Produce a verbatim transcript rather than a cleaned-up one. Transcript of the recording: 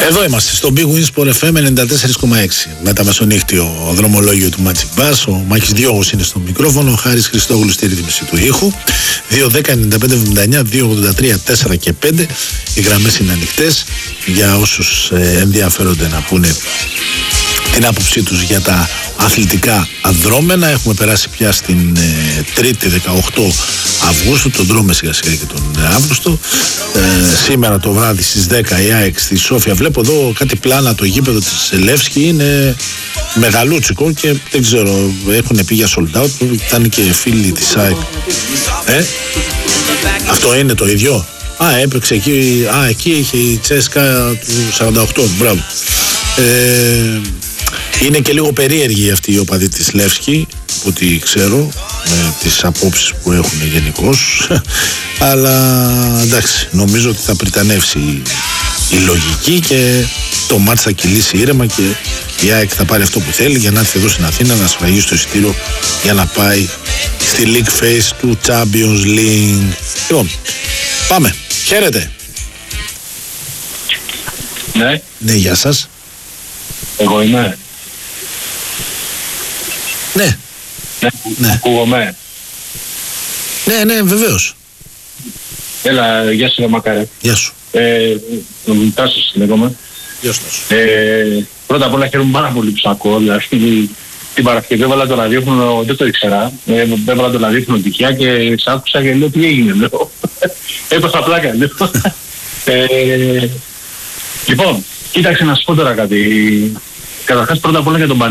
Εδώ είμαστε στο Big Win Sport εφ εμ ενενήντα τέσσερα κόμμα έξι. Με τα μεσονύχτιο δρομολόγιο του Magic Bass. Ο Μάκης Διώγος είναι στο μικρόφωνο. Ο Χάρης Χριστόγλου στη ρύθμιση του ήχου. δύο δέκα ενενήντα πέντε εβδομήντα εννιά δύο ογδόντα τρία τέσσερα και πέντε. Οι γραμμές είναι ανοιχτές για όσους ε, ενδιαφέρονται να πούνε την άποψή τους για τα αθλητικά δρόμενα. Έχουμε περάσει πια στην ε, Τρίτη δεκαοκτώ Αυγούστου, τον δρόμε σιγά σιγά και τον ε, Αύγουστο. Ε, σήμερα το βράδυ στις δέκα η ΑΕΚ στη Σόφια. Βλέπω εδώ κάτι πλάνα, το γήπεδο της Λεύσκη είναι μεγαλούτσικο και δεν ξέρω, έχουν πει για sold out. Ήταν και φίλοι της ΑΕΚ. Ε, αυτό είναι το ίδιο. Α, έπαιξε εκεί. Α, εκεί είχε η Τσέσκα του σαράντα οκτώ. Μπράβο. Ε, είναι και λίγο περίεργη αυτή η οπαδή της Λεύσκη, που ό,τι ξέρω, με τις απόψεις που έχουν γενικώς. Αλλά εντάξει, νομίζω ότι θα πριτανεύσει η, η λογική και το μάτς θα κυλήσει ήρεμα και η ΑΕΚ θα πάρει αυτό που θέλει για να έρθει εδώ στην Αθήνα να σφραγίσει το εισιτήριο για να πάει στη League Phase του Champions League. Λοιπόν, πάμε. Χαίρετε. Ναι. Ναι, γεια σας. Εγώ είμαι. Ναι. Ναι. Ναι. Ακούγομαι. Ναι, ναι, βεβαίως. Έλα, γεια σου, Μακάρε. Γεια σου. Ε, Τάσος λέγομαι. Γεια σου. Ε, πρώτα απ' όλα χαίρομαι πάρα πολύ που σ' ακούω. Δηλαδή, την Παρασκευή έβαλα το ραδιόφωνο, δεν το ήξερα. Ε, έβαλα το ραδιόφωνο τυχαία και σ' άκουσα και λέω τι έγινε, λέω. Έπαθα πλάκα, λέω. Ε, λοιπόν, κοίταξε να σου πω τώρα κάτι. Καταρχάς, πρώτα απ' όλα για τον